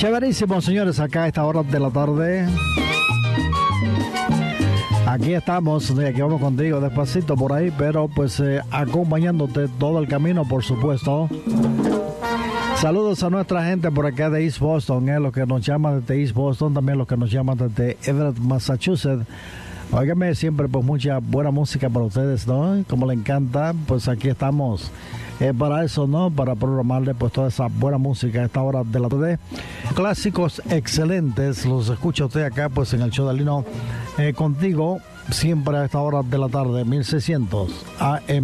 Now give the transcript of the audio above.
Chéverísimo, señores, acá a esta hora de la tarde. Aquí estamos, aquí vamos contigo despacito por ahí, pero pues acompañándote todo el camino, por supuesto. Saludos a nuestra gente por acá de East Boston, los que nos llaman desde East Boston, también los que nos llaman desde Everett, Massachusetts. Óigame, siempre pues mucha buena música para ustedes, ¿no? Como le encanta, pues aquí estamos para eso, ¿no? Para programarle pues toda esa buena música a esta hora de la tarde. Clásicos excelentes, los escucha usted acá pues en el show de Lino, contigo, siempre a esta hora de la tarde, 1600 AM.